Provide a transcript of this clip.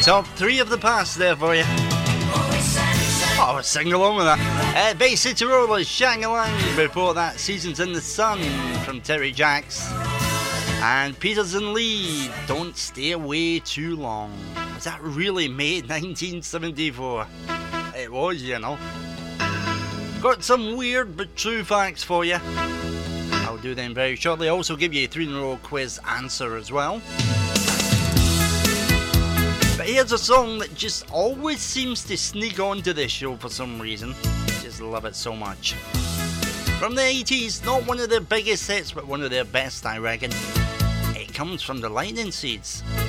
top 3 of the past there for you. Oh, sing along with that. Bay City Rollers, Shang-a-Lang. Before that, Seasons in the Sun from Terry Jacks. And Peters and Lee, Don't Stay Away Too Long. Was that really May 1974? It was, you know. Got some weird but true facts for you. I'll do them very shortly. I'll also give you a 3-in-a-row quiz answer as well. But here's a song that just always seems to sneak onto this show for some reason. Just love it so much. From the 80s, not one of their biggest hits, but one of their best, I reckon. It comes from the Lightning Seeds.